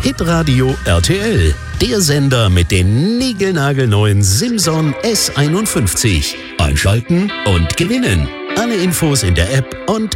Hitradio RTL, der Sender mit den niegelnagelneuen Simson S51. Einschalten und gewinnen. Alle Infos in der App und